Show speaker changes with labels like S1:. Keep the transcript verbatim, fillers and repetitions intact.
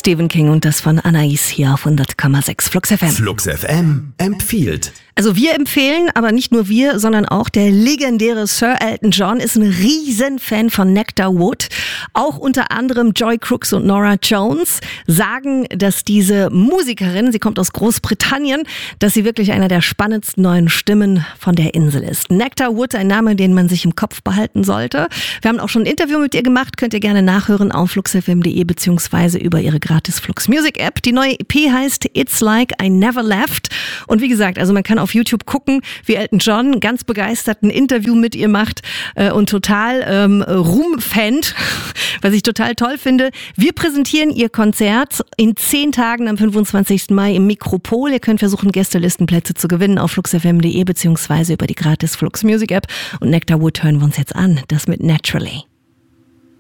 S1: Stephen King und das von Anais hier auf hundert Komma sechs Flux F M.
S2: Flux F M empfiehlt.
S1: Also wir empfehlen, aber nicht nur wir, sondern auch der legendäre Sir Elton John ist ein Riesenfan von Nectar Wood. Auch unter anderem Joy Crooks und Norah Jones sagen, dass diese Musikerin, sie kommt aus Großbritannien, dass sie wirklich einer der spannendsten neuen Stimmen von der Insel ist. Nectar Wood, ein Name, den man sich im Kopf behalten sollte. Wir haben auch schon ein Interview mit ihr gemacht, könnt ihr gerne nachhören auf fluxfm punkt de beziehungsweise über ihre gratis Flux Music App. Die neue E P heißt It's Like I Never Left. Und wie gesagt, also man kann auf YouTube gucken, wie Elton John ganz begeistert ein Interview mit ihr macht äh, und total ähm, rumfant, was ich total toll finde. Wir präsentieren ihr Konzert in zehn Tagen am fünfundzwanzigsten Mai im Mikropol. Ihr könnt versuchen, Gästelistenplätze zu gewinnen auf fluxfm punkt de beziehungsweise über die gratis Flux Music App. Und Nectar Wood hören wir uns jetzt an, das mit Naturally.